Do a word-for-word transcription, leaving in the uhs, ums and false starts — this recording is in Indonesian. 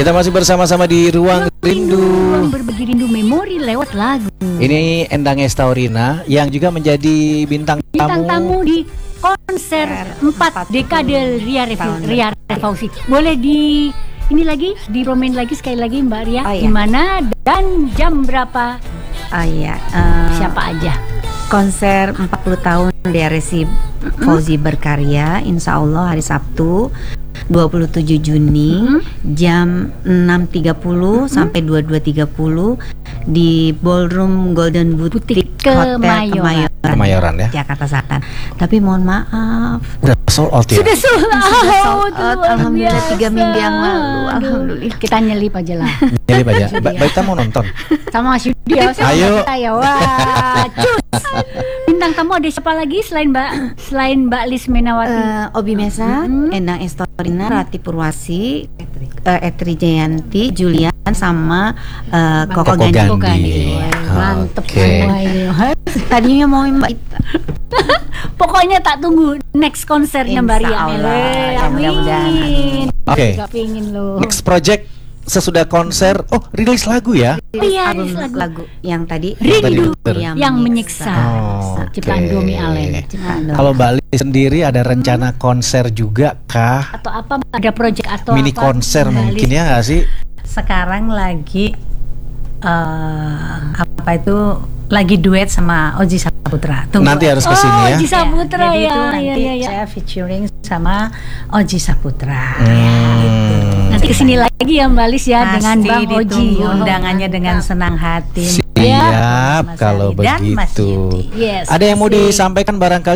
Kita masih bersama-sama di Ruang Rindu, Ruang Berbagi Rindu Memori lewat lagu. Ini Endang Estaurina yang juga menjadi bintang, Bintang tamu tamu di konser empat dekade Ria Revi- Ria Fauzi. Boleh di ini lagi, di romain lagi sekali lagi Mbak Ria. Oh, iya. Di mana dan jam berapa? Oh iya, uh, Siapa aja? konser empat puluh tahun Ria Resi Fauzi berkarya, insya Allah hari Sabtu dua puluh tujuh Juni Mm-hmm. jam enam tiga puluh mm-hmm. sampai dua puluh dua tiga puluh di Ballroom Golden Boutique Hotel Kemayoran. Kemayoran, Kemayoran ya. Jakarta Selatan. Tapi mohon maaf, Udah sold out ya. Sudah sold out. out, alhamdulillah tiga minggu yang lalu. Aduh. Alhamdulillah. Kita nyelip aja lah. Jadi aja. Ba- Baik, kita mau nonton. Sama Mas Yudi ya, sama Ayo. kita ya. Wah, cus. Bintang tamu ada siapa lagi selain Mbak selain Mbak Lis Menawati? Uh, Obi Mesa, Mm-hmm. Endang Estorina, Rati Purwasi, uh, Etri Jayanti, Julian, sama uh, Koko Koko Gandhi. Gandhi. Mantep Oke. semua ini. Tadinya mau Mbak Ita. Pokoknya tak tunggu next konsernya Mbak Ria. Insya Allah. Eh, Ya, mudah-mudahan. Amin. Oke. Gak pingin loh. Next project sesudah konser, oh rilis lagu ya. Iya, Album lagu. lagu yang tadi Rindu Yang yang menyiksa. Oh, Ciptaan oke. Domi Allen. Ciptaan Domi. Kalau Mbak Lis sendiri ada rencana konser juga kah? Atau apa? Ada project atau Mini apa? konser Mbak mungkin Lis? ya nggak sih? Sekarang lagi eh apa itu lagi duet sama Oji Saputra. Tunggu. Nanti harus ke sini Oh, ya. Oji Saputra Jadi ya. itu Ya, nanti ya, ya. saya featuring sama Oji Saputra. Hmm. Nanti kesini lagi ya Mbak Lis ya Pasti dengan Bang Oji. ditunggu Oh, undangannya dengan mantap. senang hati. Siap Ya, Mas kalau Ali dan Mas begitu. Yudi. Yes. Ada yang mau kasih. disampaikan barangkali